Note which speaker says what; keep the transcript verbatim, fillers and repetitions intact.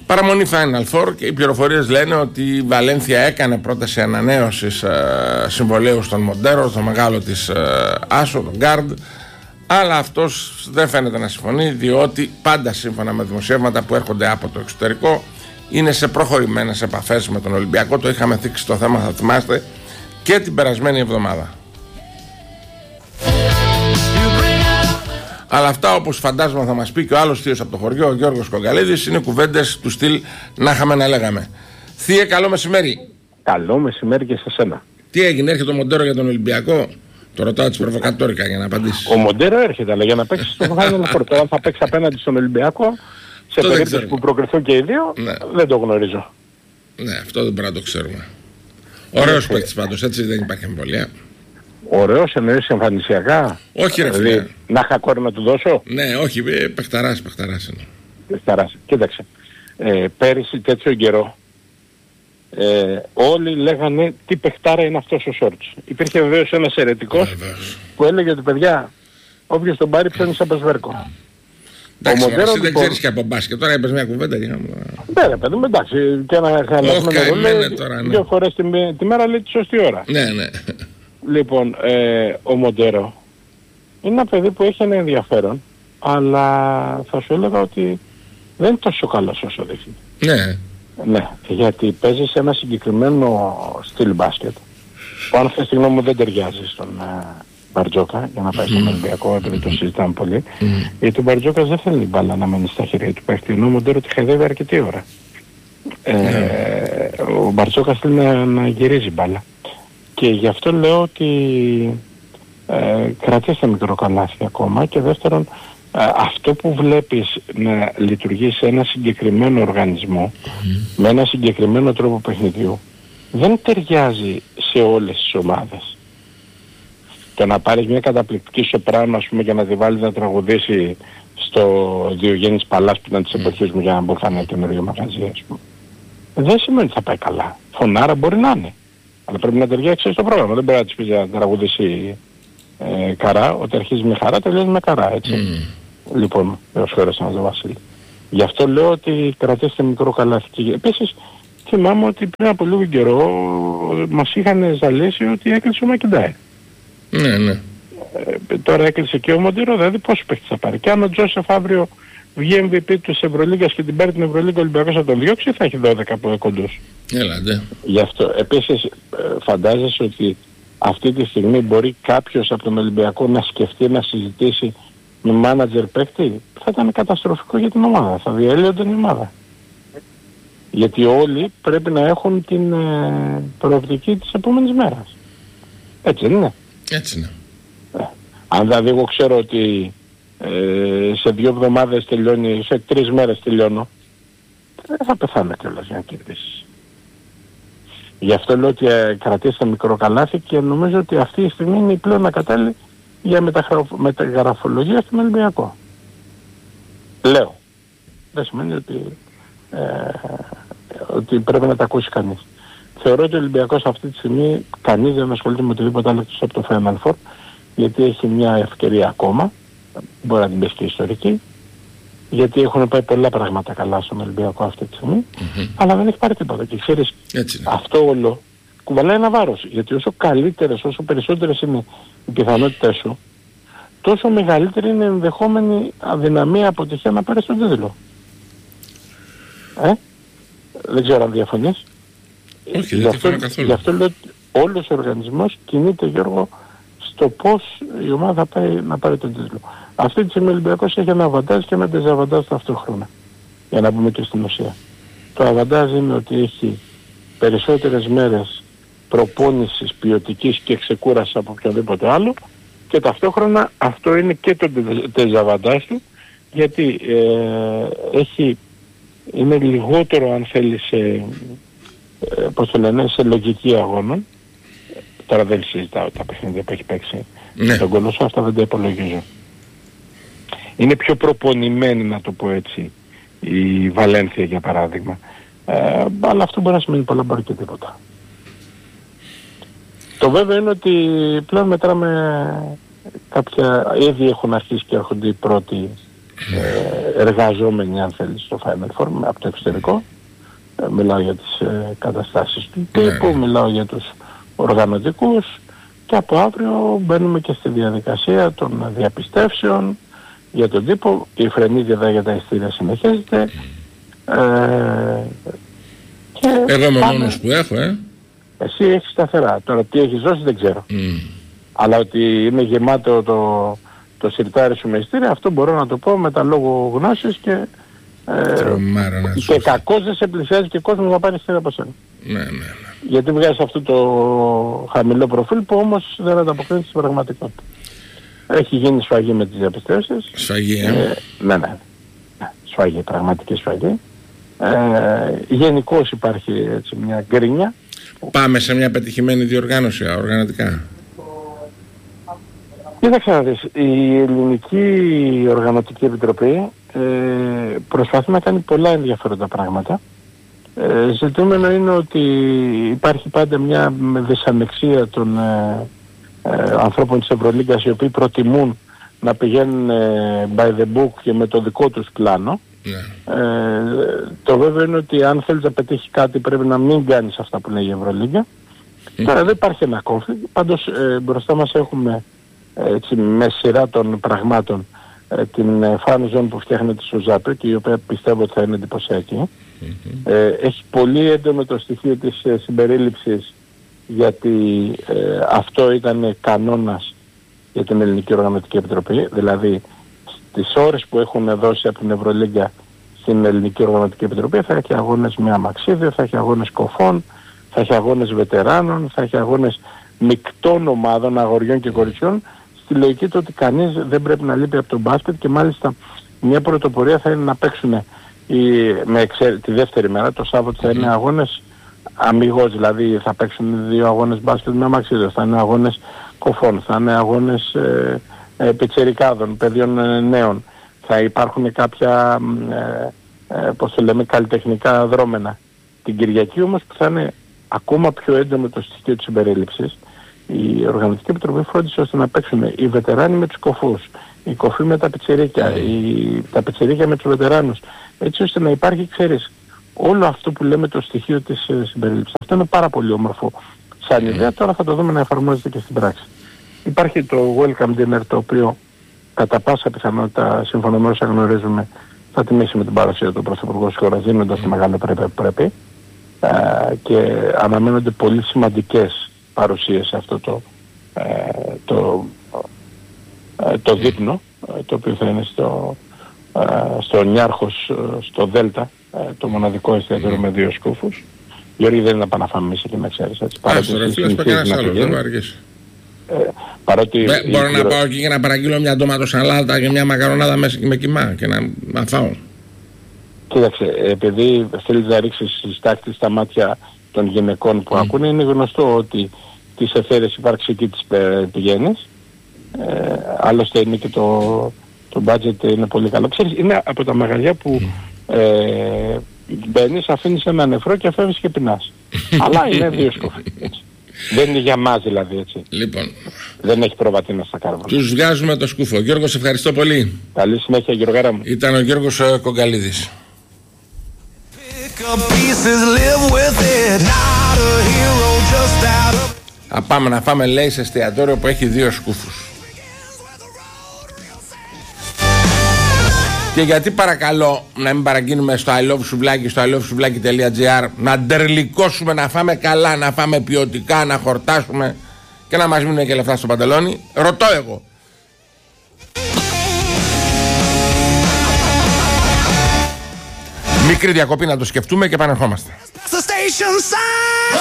Speaker 1: Παραμονή Final Four και οι πληροφορίες λένε ότι η Βαλένθια έκανε πρόταση ανανέωσης ε, συμβολαίου στον Μοντέρο, το μεγάλο της ε, άσο, τον Γκάρντ, αλλά αυτός δεν φαίνεται να συμφωνεί, διότι πάντα σύμφωνα με δημοσιεύματα που έρχονται από το εξωτερικό είναι σε προχωρημένες επαφές με τον Ολυμπιακό. Το είχαμε θίξει το θέμα, θα θυμάστε, και την περασμένη εβδομάδα. Αλλά αυτά, όπως φαντάζομαι θα μας πει και ο άλλος θείος από το χωριό, ο Γιώργος Κογκαλίδης, είναι κουβέντες του στυλ να είχαμε να λέγαμε. Θεία, καλό μεσημέρι.
Speaker 2: Καλό μεσημέρι και σε σένα.
Speaker 1: Τι έγινε, έρχεται ο Μοντέρο για τον Ολυμπιακό? Το ρωτάω έτσι προβοκατόρικα για να απαντήσεις.
Speaker 2: Ο Μοντέρο έρχεται, αλλά για να παίξει στο Final Four. Τώρα θα παίξει απέναντι στον Ολυμπιακό, σε
Speaker 1: το
Speaker 2: περίπτωση που προκριθούν και οι δύο, ναι. Δεν το γνωρίζω.
Speaker 1: Ναι, αυτό δεν πρέπει να το ξέρουμε. Ωραίος παίκτης πάντως, έτσι δεν υπάρχει αμφιβολία.
Speaker 2: Ωραίος εννοείς εμφανισιακά?
Speaker 1: Όχι ρε
Speaker 2: δηλαδή,
Speaker 1: φίλε.
Speaker 2: Να είχα κόρη να του δώσω?
Speaker 1: Ναι, όχι, παιχταράς, παιχταράς είναι.
Speaker 2: Παιχταράς, κοίταξε. Ε, πέρυσι τέτοιο καιρό, ε, όλοι λέγανε τι παιχτάρα είναι αυτός ο Σόρτς. Υπήρχε βεβαίως ένας αιρετικός που έλεγε ότι παιδιά, όποιος τον πάρει ψώνει σαν πεσβέρκο.
Speaker 1: Εντάξει,
Speaker 2: ο Μοντέρο,
Speaker 1: εσύ δεν
Speaker 2: λοιπόν...
Speaker 1: ξέρεις και από μπάσκετ, τώρα είπες μια κουβέντα για να...
Speaker 2: Ναι ρε παιδί μου, εντάξει, και ένα χαλασμένο ρολόι,
Speaker 1: ναι.
Speaker 2: δύο φορές τη, τη μέρα λέει τη σωστή ώρα.
Speaker 1: Ναι, ναι.
Speaker 2: Λοιπόν, ε, ο Μοντέρο είναι ένα παιδί που έχει ένα ενδιαφέρον, αλλά θα σου έλεγα ότι δεν είναι τόσο καλός όσο δείχνει.
Speaker 1: Ναι.
Speaker 2: Ναι, γιατί παίζει σε ένα συγκεκριμένο στυλ μπάσκετ, που αν αυτή τη γνώμη μου δεν ταιριάζει στον ε, Μπαρτζόκα, για να πάει στον Ολυμπιακό, επειδή το συζητάμε πολύ, mm. γιατί ο Μπαρτζόκας δεν θέλει μπάλα να μένει στα χέρια του παίχτη, ενώ ο Μοντέρο τη χαϊδεύει αρκετή ώρα. Ε, mm. Ο Μπαρτζόκας θέλει να, να γυρίζει μπάλα. Και γι' αυτό λέω ότι ε, κρατήστε μικρό καλάθι ακόμα, και δεύτερον, ε, αυτό που βλέπεις να λειτουργεί σε ένα συγκεκριμένο οργανισμό, mm. με ένα συγκεκριμένο τρόπο παιχνιδιού, δεν ταιριάζει σε όλες τις ομάδες. Το να πάρεις μια καταπληκτική σοπράνο, ας πούμε, για να τη βάλεις να τραγουδήσει στο Διογέννης Παλάς που ήταν της εποχής μου, για να μπορεί να είναι καινούριο μαγαζί, ας πούμε, δεν σημαίνει ότι θα πάει καλά. Φωνάρα μπορεί να είναι. Αλλά πρέπει να ταιριάξει στο πρόγραμμα. Δεν μπορεί να της πεις να τραγουδήσει ε, καρά. Όταν αρχίζει με χαρά, τελειώνει με καρά, έτσι. Mm. Λοιπόν, έως χώρες να δω, Βασίλη. Γι' αυτό λέω ότι κρατήστε μικρό καλάθι. Και επίσης, θυμάμαι ότι πριν από λίγο καιρό μας είχαν ζαλίσει ότι έκλεισε ο Μακιντάιρ.
Speaker 1: Ναι, ναι.
Speaker 2: Ε, τώρα έκλεισε και ο Μοντέρο, δηλαδή πόσο παίχτης θα πάρει. Και αν ο Τζόσεφ αύριο βγει εμ βι πι της Ευρωλίγκας και την πάρει την Ευρωλίγκα, ο Ολυμπιακός θα τον διώξει, θα έχει δώδεκα από κοντούς.
Speaker 1: Έλατε.
Speaker 2: Γι' αυτό. Επίσης, φαντάζεσαι ότι αυτή τη στιγμή μπορεί κάποιος από τον Ολυμπιακό να σκεφτεί να συζητήσει με μάνατζερ παίκτη? Θα ήταν καταστροφικό για την ομάδα. Θα διέλυονται την ομάδα. Γιατί όλοι πρέπει να έχουν την ε, προοπτική της επόμενης μέρας. Έτσι δεν είναι?
Speaker 1: Έτσι είναι.
Speaker 2: Ε, αν δηλαδή εγώ ξέρω ότι ε, σε δύο εβδομάδες τελειώνει, σε τρεις μέρες τελειώνω, δεν θα πεθάνω κιόλας για να κερδίσεις. Γι' αυτό λέω ότι ε, κρατήστε μικρό καλάθι, και νομίζω ότι αυτή η στιγμή είναι η πλέον ακατάλληλη για μεταγραφολογία στον Ολυμπιακό. Λέω. Δεν σημαίνει ότι, ε, ότι πρέπει να τα ακούσει κανείς. Θεωρώ ότι ο Ολυμπιακός αυτή τη στιγμή κανείς δεν ασχολείται με οτιδήποτε άλλο από το Final Four, γιατί έχει μια ευκαιρία ακόμα, μπορεί να την πέσει και ιστορική, γιατί έχουν πάει πολλά πράγματα καλά στον Ολυμπιακό αυτή τη στιγμή, mm-hmm. αλλά δεν έχει πάρει τίποτα. Και ξέρεις, αυτό όλο κουβαλάει ένα βάρος, γιατί όσο καλύτερες, όσο περισσότερες είναι οι πιθανότητες σου, τόσο μεγαλύτερη είναι η ενδεχόμενη αδυναμία, αποτυχία να πάρεις τον τίτλο. Ε? Δεν ξέρω αν διαφωνείς.
Speaker 1: Όχι, δεν διαφωνώ καθόλου.
Speaker 2: Γι' αυτό λέω ότι όλος ο οργανισμός κινείται, Γιώργο, στο πώς η ομάδα θα πάει να πάρει τον τίτλο. Αυτή τη στιγμή ο Ολυμπιακός έχει ένα αβαντάζ και ένα ντεζαβαντάζ ταυτόχρονα. Για να πούμε και στην ουσία. Το αβαντάζ είναι ότι έχει περισσότερες μέρες προπόνησης ποιοτικής και ξεκούρασης από οποιοδήποτε άλλο, και ταυτόχρονα αυτό είναι και το ντεζαβαντάζ του, γιατί ε, έχει, είναι λιγότερο, αν θέλει, σε, ε, πώς το λένε, σε λογική αγώνων. Τώρα δεν συζητάω τα παιχνίδια που έχει παίξει. Ναι. Τον Κολοσσό αυτά δεν τα υπολογίζω. Είναι πιο προπονημένη, να το πω έτσι, η Βαλένθια για παράδειγμα. Ε, αλλά αυτό μπορεί να σημαίνει πολλά, μπορεί και τίποτα. Το βέβαιο είναι ότι πλέον μετράμε κάποια, ήδη έχουν αρχίσει και έρχονται οι πρώτοι ε, εργαζόμενοι, αν θέλει, στο Final Four από το εξωτερικό. Ε, μιλάω για τις ε, καταστάσεις του τύπου, ναι. μιλάω για τους οργανωτικούς και από αύριο μπαίνουμε και στη διαδικασία των διαπιστεύσεων για τον τύπο. Η φρενίδια για τα ειστήρια συνεχίζεται. Ε, και
Speaker 1: εγώ είμαι
Speaker 2: πάμε.
Speaker 1: μόνος που έχω, ε.
Speaker 2: Εσύ έχεις σταθερά. Τώρα τι έχεις δώσει δεν ξέρω. Mm. Αλλά ότι είναι γεμάτο το, το σιρτάρι σου με ειστήρια, αυτό μπορώ να το πω με τα λόγω γνώσης και, ε, και κακώς δεν σε πλησιάζει και κόσμος να πάρει ειστήρια από σένα.
Speaker 1: Ναι, ναι, ναι.
Speaker 2: Γιατί βγάζεις αυτό το χαμηλό προφίλ που όμως δεν ανταποκρίνεται στην πραγματικότητα. Έχει γίνει σφαγή με τις διαπιστεύσεις.
Speaker 1: Σφαγή, ε.
Speaker 2: ε ναι, ναι. Σφαγή, πραγματική σφαγή. Ε, γενικώς υπάρχει έτσι μια γκρίνια.
Speaker 1: Πάμε σε μια πετυχημένη διοργάνωση οργανωτικά.
Speaker 2: Κοίταξε να δεις, η Ελληνική Οργανωτική Επιτροπή ε, προσπαθεί να κάνει πολλά ενδιαφέροντα πράγματα. Ε, ζητούμενο είναι ότι υπάρχει πάντα μια δυσανεξία των ε, ε, ανθρώπων της Ευρωλίγκας, οι οποίοι προτιμούν να πηγαίνουν ε, by the book και με το δικό τους πλάνο. Yeah. Ε, το βέβαιο είναι ότι αν θέλεις να πετύχει κάτι πρέπει να μην κάνεις αυτά που λέει η Ευρωλίγκα. Mm. Τώρα δεν υπάρχει ένα conflict. Πάντως ε, μπροστά μας έχουμε έτσι, με σειρά των πραγμάτων ε, την ε, fan zone που φτιάχνεται στο Ζάπε και η οποία πιστεύω ότι θα είναι εντυπωσιακή. Mm-hmm. Ε, έχει πολύ έντονο το στοιχείο της ε, συμπερίληψης, γιατί ε, αυτό ήταν κανόνας για την Ελληνική Οργανωτική Επιτροπή. Δηλαδή τις ώρες που έχουν δώσει από την Ευρωλίγκα στην Ελληνική Οργανωτική Επιτροπή θα έχει αγώνες με αμαξίδιο, θα έχει αγώνες κοφών, θα έχει αγώνες βετεράνων, θα έχει αγώνες μεικτών ομάδων, αγοριών και κοριτσιών, στη λογική του ότι κανείς δεν πρέπει να λείπει από τον μπάσκετ και μάλιστα μια πρωτοπορία θα είναι να παίξουν η, με εξέ, τη δεύτερη μέρα, το Σάββατο θα είναι αγώνες αμιγώς, δηλαδή θα παίξουν δύο αγώνες μπάσκετ με αμαξίδιο, θα είναι αγώνες κοφών, θα είναι αγώνες ε, ε, πιτσιρικάδων, παιδιών ε, νέων, θα υπάρχουν κάποια ε, ε, πώς το λέμε, καλλιτεχνικά δρόμενα. Την Κυριακή όμως που θα είναι ακόμα πιο έντονο το στοιχείο της συμπερίληψης, η Οργανωτική Επιτροπή φρόντισε ώστε να παίξουν οι βετεράνοι με τους κοφούς, οι κοφοί με τα πιτσιρίκια, οι, τα πιτσιρίκια με τους βετεράνους, έτσι ώστε να υπάρχει, ξέρεις, όλο αυτό που λέμε το στοιχείο της ε, συμπερίληψης. Αυτό είναι πάρα πολύ όμορφο σαν ιδέα, τώρα θα το δούμε να εφαρμόζεται και στην πράξη. Υπάρχει το Welcome Dinner, το οποίο κατά πάσα πιθανότητα, σύμφωνα με όσα γνωρίζουμε, θα τιμήσει με την παρουσία του Πρωθυπουργού της χώρας, δίνοντας τη μεγάλη πρέπει που πρέπει. Uh, και αναμένονται πολύ σημαντικές παρουσίες σε αυτό το, uh, το, uh, το δείπνο, uh, το οποίο θα είναι στο, uh, στο Νιάρχος, uh, στο Δέλτα, uh, το μοναδικό εστιατόριο με δύο σκούφους. Γιώργη, δεν είναι να πάμε να φάμε εμείς εκεί, να ξέρεις, έτσι.
Speaker 1: Ας το ρε φίλος, πω κανένας άλλος, δεν μου αργήσει.
Speaker 2: Παρότι
Speaker 1: Μπε, μπορώ να πάω εκεί και να παραγγείλω μια ντοματοσαλάτα και μια μακαρονάδα μέσα και με κιμά και να, να φάω.
Speaker 2: Κοίταξε, επειδή θέλεις να ρίξεις στάχτη στα μάτια των γυναικών που mm. ακούνε, είναι γνωστό ότι τις εθέρες υπάρξει εκεί τις πηγαίνεις. Ε, άλλωστε είναι και το, το budget είναι πολύ καλό. Ξέρεις, είναι από τα μαγαζιά που mm. ε, μπαίνεις, αφήνεις ένα νεφρό και φεύγεις και πεινάς. Αλλά είναι δύο σκοφοί. Δεν είναι για μας δηλαδή, έτσι.
Speaker 1: Λοιπόν.
Speaker 2: Δεν έχει προβατίνα στα κάρβουνα.
Speaker 1: Τους βγάζουμε το σκούφο. Γιώργο, σε ευχαριστώ πολύ.
Speaker 2: Καλή συνέχεια, Γιώργαρα μου.
Speaker 1: Ήταν ο Γιώργος uh, Κογκαλίδης. Α, πάμε να φάμε, λέει, σε εστιατόριο που έχει δύο σκούφους. Και γιατί παρακαλώ να μην παραγγείλουμε στο I love Σουβλάκι, στο i love σουβλάκι τελεία gr, να ντερλικώσουμε, να φάμε καλά, να φάμε ποιοτικά, να χορτάσουμε και να μας μείνουν και λεφτά στο παντελόνι? Ρωτώ εγώ. Μικρή διακοπή να το σκεφτούμε και επανερχόμαστε.